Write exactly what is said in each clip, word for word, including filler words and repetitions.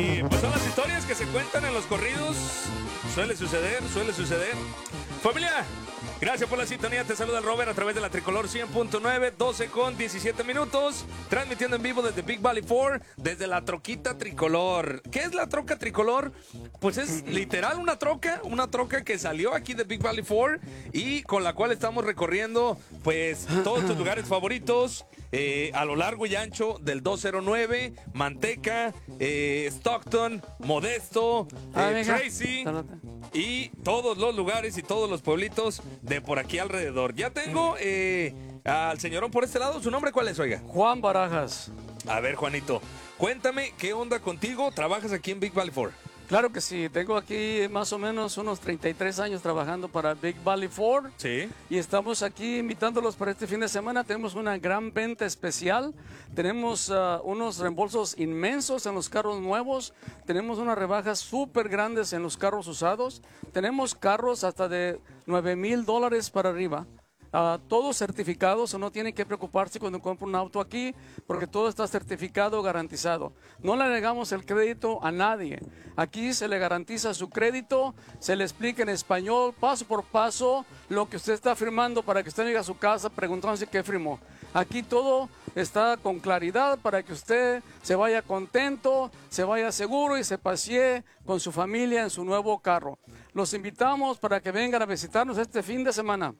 Y pues son las historias que se cuentan en los corridos. Suele suceder, suele suceder. Familia, gracias por la sintonía. Te saluda Robert a través de la Tricolor cien punto nueve, doce con diecisiete minutos. Transmitiendo en vivo desde Big Valley cuatro, desde la troquita Tricolor. ¿Qué es la troca Tricolor? Pues es literal una troca, una troca que salió aquí de Big Valley cuatro y con la cual estamos recorriendo pues todos tus lugares favoritos. Eh, a lo largo y ancho del doscientos nueve, Manteca, eh, Stockton, Modesto, Ah, eh, venga. Tracy Salute. y todos los lugares y todos los pueblitos de por aquí alrededor. Ya tengo eh, al señorón por este lado. ¿Su nombre cuál es, oiga? Juan Barajas. A ver, Juanito, cuéntame qué onda contigo. ¿Trabajas aquí en Big Valley cuatro? Claro que sí, tengo aquí más o menos unos treinta y tres años trabajando para Big Valley cuatro. Sí. Y estamos aquí invitándolos para este fin de semana. Tenemos una gran venta especial. Tenemos uh, unos reembolsos inmensos en los carros nuevos. Tenemos unas rebajas súper grandes en los carros usados. Tenemos carros hasta de nueve mil dólares para arriba. Uh, todos certificados, o no tienen que preocuparse cuando compra un auto aquí, porque todo está certificado, garantizado. No le negamos el crédito a nadie. Aquí se le garantiza su crédito, se le explica en español, paso por paso, lo que usted está firmando para que usted llegue a su casa preguntándose qué firmó. Aquí todo está con claridad para que usted se vaya contento, se vaya seguro y se pasee con su familia en su nuevo carro. Los invitamos para que vengan a visitarnos este fin de semana.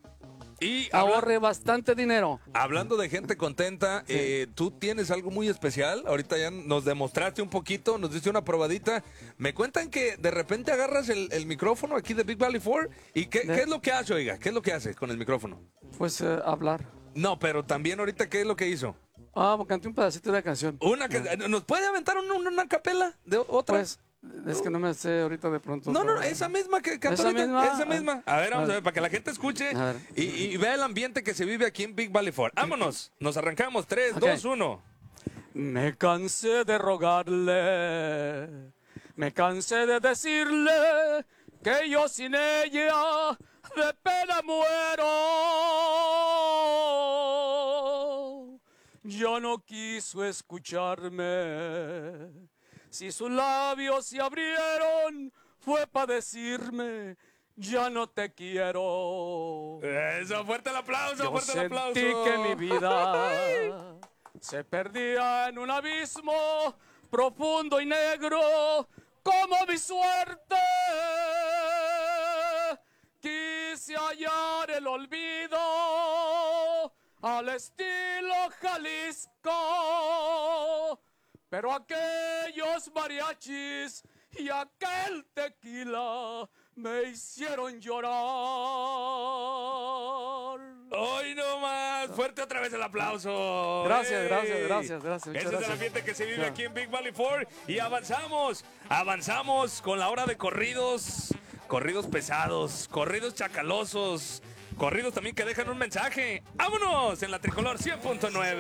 Y habla- Ahorre bastante dinero. hablando de gente contenta, Sí. eh, tú tienes algo muy especial. Ahorita ya nos demostraste un poquito, nos diste una probadita. Me cuentan que de repente agarras el, el micrófono aquí de Big Valley cuatro. ¿Y qué, De- qué es lo que hace, oiga? ¿Qué es lo que hace con el micrófono? Pues eh, hablar. No, pero también ahorita, ¿qué es lo que hizo? Ah, canté un pedacito de la canción. Una que, ¿Nos puede aventar una, una, una capela de otra? Pues, es que no me sé ahorita de pronto. no, no, no, pero- esa misma que cantó ¿Esa ahorita, misma? esa misma. A ver, vamos a ver, para que la gente escuche A ver. y, y vea el ambiente que se vive aquí en Big Valley cuatro. Vámonos, nos arrancamos. tres, Ok. dos, uno. Me cansé de rogarle, me cansé de decirle que yo sin ella de pena muero. Ya no quiso escucharme. Si sus labios se abrieron, fue para decirme, ya no te quiero. Eso, fuerte el aplauso, Yo fuerte el aplauso. sentí que mi vida se perdía en un abismo profundo y negro como mi suerte. Quise hallar el olvido al estilo Jalisco, pero aquellos mariachis y aquel tequila me hicieron llorar. Hoy no más. Fuerte otra vez el aplauso. Gracias, ¡Ey! gracias, gracias, gracias, muchas Ese es el gracias. ambiente que se vive Ya. aquí en Big Valley cuatro. Y avanzamos, avanzamos con la hora de corridos. Corridos pesados, corridos chacalosos, corridos también que dejan un mensaje. ¡Vámonos! En la Tricolor cien punto nueve.